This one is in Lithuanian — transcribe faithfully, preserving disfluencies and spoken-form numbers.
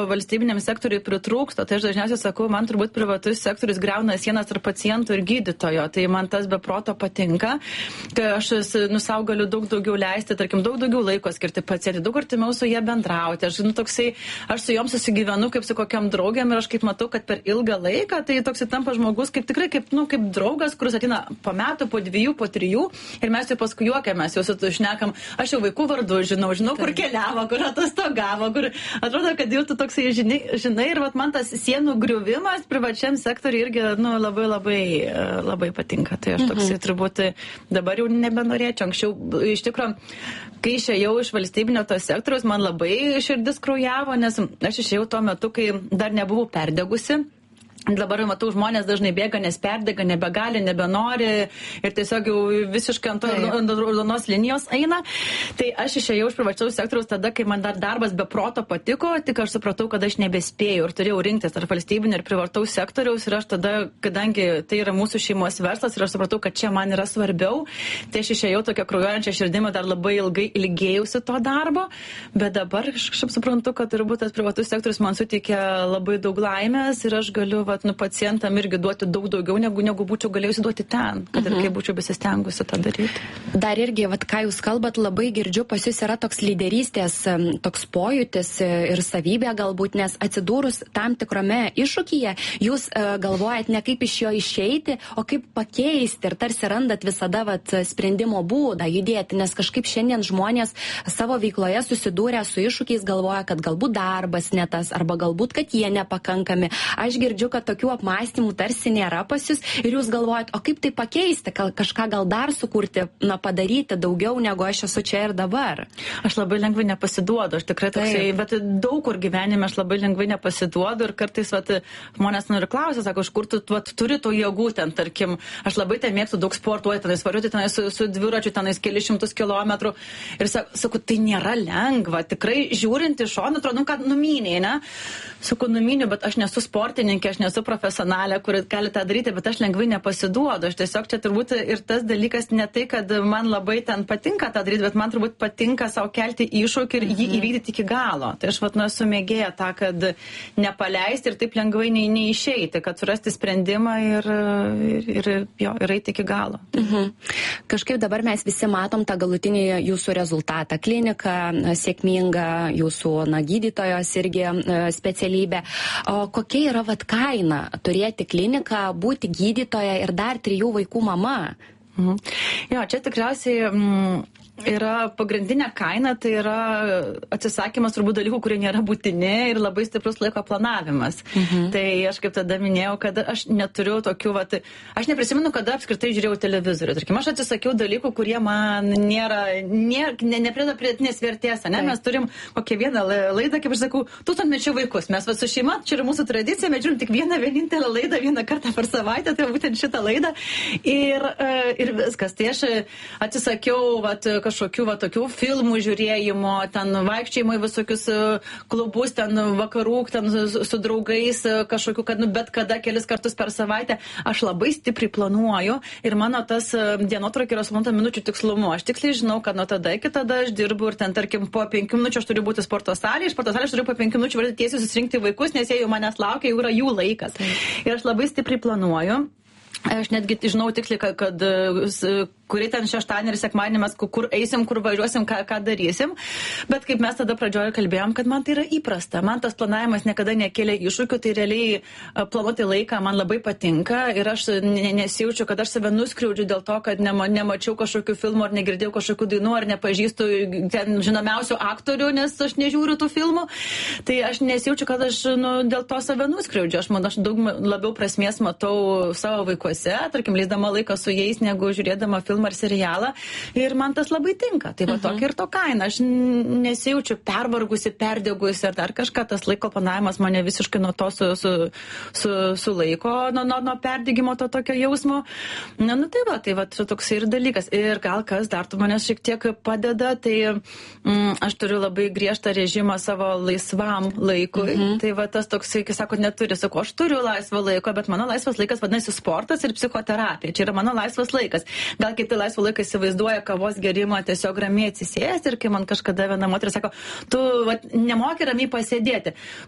valstybiniam sektoriui pritrūksta, tai aš dažniausiai sakau, man turbūt privatus sektorius griauna sienas tarp pacientų ir gydytojo, tai man tas be proto patinka, kai aš nu, savo galiu daug daugiau leisti, tarkim, daug daugiau laiko skirti pacientai, daug artimiau su jie bendrauti, aš, nu, toksai, aš su jom susigyvenu kaip su kokiam draugiam ir aš kaip matau, kad per ilgą laiką, tai toksai tampa žmogus kaip tikrai kaip, nu, kaip draugas, kuris ateina po metų, po dviejų, po trijų ir mes jau paskui juokiamės, jau su tu šnekam, aš jau vaikų vardu žinau, žinau, kur keliavo, kur atostogavo, kur atrodo, kad jau tu toksai žinai, žinai ir vat, man tas sienų griuvimas privačiam sektoriui irgi nu, labai labai labai patinka. Tai aš toksai mhm. turbūt dabar jau nebenorėčiau. Anksčiau iš tikrųjų, kai išėjau iš valstybinio to sektoriaus, man labai širdis kraujavo, nes aš išėjau tuo metu, kai dar nebuvau perdegusi. Dabar matau, žmonės dažnai bėga, nes perdega, nebegali, nebenori ir tiesiog jau visiškai ant raudonos linijos eina. Tai aš išėjau iš privačiaus sektoriaus tada, kai man dar darbas be proto patiko, tik aš supratau, kad aš nebespėjau ir turėjau rinktis tarp valstybinio ir privataus sektoriaus ir aš tada, kadangi tai yra mūsų šeimos verslas ir aš supratau, kad čia man yra svarbiau, tai aš išėjau tokia kraujuojančia širdimi, dar labai ilgai ilgėjausi to darbo, bet dabar aš kažkaip suprantu, kad turbūt tas privatus sektorius man suteikia labai daug laimės ir aš galiu va, nu, pacientam irgi duoti daug daugiau, negu, negu būčiau galėjusi duoti ten, kad ir kaip būčiau besistengusi tą daryti. Dar irgi, vat, ką jūs kalbat, labai girdžiu, pas jūs yra toks lyderystės, toks pojūtis ir savybė galbūt, nes atsidūrus tam tikrame iššūkyje, jūs uh, galvojat ne kaip iš jo išeiti, o kaip pakeisti ir tarsi randat visada vat, sprendimo būdą judėti, nes kažkaip šiandien žmonės savo veikloje susidūrę su iššūkiais galvoja, kad galbūt darbas ne tas, arba galbūt, kad jie nepakankami. Aš girdžiu, kad tokių apmąstymų tarsi nėra pas jūs ir jūs galvojat, o kaip tai pakeisti, kažką gal dar sukurti, na, padaryti daugiau, negu aš esu čia ir dabar. Aš labai lengvai nepasiduodu, aš tikrai toksai, bet daug kur gyvenime aš labai lengvai nepasiduodu ir kartais vat, žmonės nori klausia, sako, iš kur tu vat, turi to jėgų ten, tarkim, aš labai ten mėgstu daug sportuoti, tenais variuoti, tenais su, su dviračiu, tenais kelius šimtus kilometrų ir sakau, tai nėra lengva, tikrai žiūrint iš šono, atrodo, nu ką, numyniai, ne? Sakau, numyniu, bet aš nesu sportininkė, aš nesu profesionalė, kuri gali tą daryti, bet aš lengvai nepasiduodu. Aš tiesiog čia turbūt ir tas dalykas ne tai, kad man labai ten patinka tą daryti, bet man turbūt patinka savo kelti iššūkį ir jį įvykdyti iki galo. Tai aš vat, nu, esu mėgėja tą, kad nepaleisti ir taip lengvai nei, neišeiti, kad surasti sprendimą ir, ir, ir, jo, ir eiti iki galo. Mhm. Kažkaip dabar mes visi matom tą galutinį jūsų rezultatą. Klinika sėkminga, jūsų na, gydytojos irgi specialybė. O kokia yra vat kaina turėti kliniką, būti gydytoja ir dar trijų vaikų mama? Mhm. Jo, čia tikriausiai mm, yra pagrindinė kaina, tai yra atsisakymas turbūt dalykų, kurie nėra būtini ir labai stiprus laiko planavimas. Mhm. Tai aš kaip tada minėjau, kad aš neturiu tokių, vat, aš neprisimenu, kada apskritai žiūrėjau televizorių. Tarkim, aš atsisakiau dalykų, kurie man nėra, nėra ne, neprida pridėtinės vertės, ne? Mes turim kokią vieną laidą, kaip aš sakau, tūkstantmečio vaikus. Mes va su šeima, čia yra mūsų tradicija, mes žiūrim tik vieną vienintelę laidą, vieną kartą per savaitę, tai būtent šitą laidą. Ir, ir viskas. Tai aš atsisakiau, vat, kažkokių va tokių filmų žiūrėjimo, ten vaikščiojimo į visokius klubus, ten vakarų, ten su, su draugais, kažkokių, kad nu, bet kada kelis kartus per savaitę. Aš labai stipriai planuoju ir mano tas dienotvarkė yra sumonta minučių tikslumu. Aš tiksliai žinau, kad nuo tada iki tada aš dirbu ir ten, tarkim, po penkių minučių aš turiu būti sporto salėje, iš sporto salės aš turiu po penkių minučių varyti tiesiai susirinkti vaikus, nes jie jau manęs laukia, jau yra jų laikas. Ir aš labai stipriai planuoju. Aš netgi žinau tiksliai, kad, kad kurį ten šeštadienį ir sekmadienį mes kur eisim, kur važiuosim, ką, ką darysim. Bet kaip mes tada pradžioje kalbėjom, kad man tai yra įprasta. Man tas planavimas niekada nekėlė iššūkių, tai realiai planuoti laiką man labai patinka ir aš nesijaučiu, kad aš save nuskriaudžiu dėl to, kad nema, nemačiau kažkokių filmų ar negirdėjau kažkokių dainų ar nepažįstu ten žinomiausių aktorių, nes aš nežiūriu tų filmų. Tai aš nesijaučiu, kad aš nu, dėl to save nuskriaudžiu. Aš manau, aš daug labiau prasmės matau savo vaikuose, tarkim, leisdama laiką su jais, negu žiūrėdama filmą ar serialą ir man tas labai tinka. Tai va tokia ir to kaina. Aš nesijaučiu pervargusi, perdegusi ar dar kažką. Tas laiko planavimas mane visiškai nuo to su, su, su, su laiko, nuo, nuo, nuo perdegimo to tokio jausmo. Na, nu tai va, tai va toks ir dalykas. Ir gal kas dar tu manęs šiek tiek padeda, tai mm, aš turiu labai griežtą režimą savo laisvam laikui. Mhm. Tai va tas toksai, kai sako, neturi, sako, aš turiu laisvo laiko, bet mano laisvas laikas vadinasi sportas ir psichoterapija. Čia yra mano laisvas laikas. Gal kiti laisvo laiką įsivaizduoja kavos gerimą, tiesiog ramiai atsisėsti ir kai man kažkada viena moteris sako, tu vat, nemoki ramiai pasėdėti.